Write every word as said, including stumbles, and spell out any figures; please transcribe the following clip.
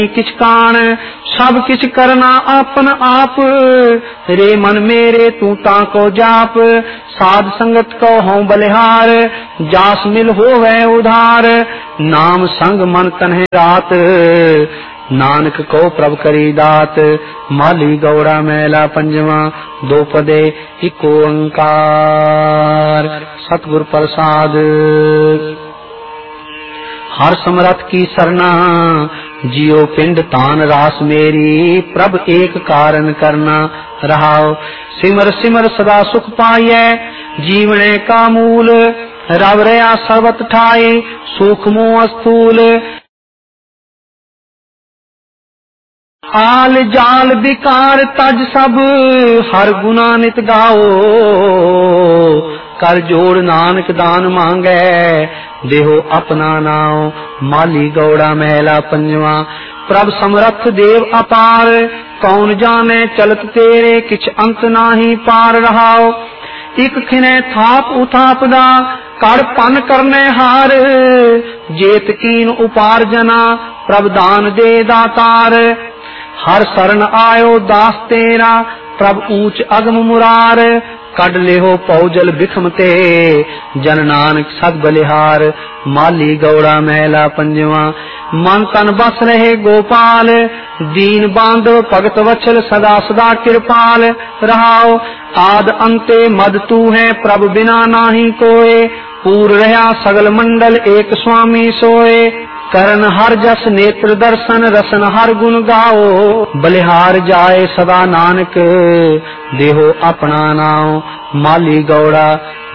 किछ कान सब किछ करना आपन आप, रे मन मेरे तू ताको जाप। साध संगत को हों बलिहार, जास मिल होवे उधार। नाम संग मन तन है रात, नानक को प्रभ करी दात। माली गौड़ा मैला पंजवा, दो पदे इको ओंकार। सतगुर प्रसाद। हर समरथ की सरना, जियो पिंड तान रास मेरी। प्रभ एक कारण करना रहाओ, सिमर सिमर सदा सुख पाइए। जीवने का मूल, रव रया सर्वत ठाए। सूक्ष्मो स्थूल, आल जाल विकार तज सब। हर गुना नित गाओ, कर जोड़ नानक दान मांगे। देहो अपना नाओ, माली गौड़ा महला पंजवा। प्रभ समरथ देव अपार, कौन जाने चलत तेरे। किछ अंत नाही पार रहाओ, इक खिने थाप उथापदा। कर पन करने हार, जेत कीन उपार्जना। प्रभ दान दे दातार, हर शरण आयो दास तेरा। प्रभ ऊंच अगम मुरार, कड लेहो पौजल बिखमते। जन नानक सद बलिहार, माली गौड़ा महला पंजवा। मन तन बस रहे गोपाल, दीन बांधव भगत वत्सल। सदा सदा कृपाल रहाओ, आद अंते मद तू है। प्रभ बिना नाही कोय, पूर रहा सगल मंडल। एक स्वामी सोए, करन हर जस नेत्र दर्शन। रसन हर गुण गाओ, बलिहार जाए सदा नानक। देहो अपना नाओ, माली गौड़ा